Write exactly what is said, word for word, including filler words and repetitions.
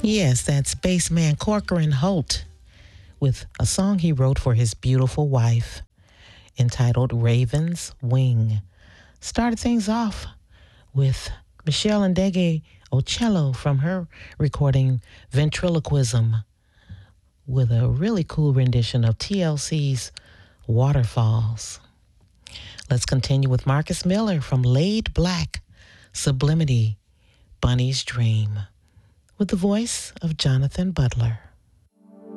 Yes, that's bassman Corcoran Holt with a song he wrote for his beautiful wife entitled Raven's Wing. Started things off with Michelle Ndege Ocello from her recording Ventriloquism with a really cool rendition of T L C's Waterfalls. Let's continue with Marcus Miller from Laid Black, Sublimity, Bunny's Dream, with the voice of Jonathan Butler.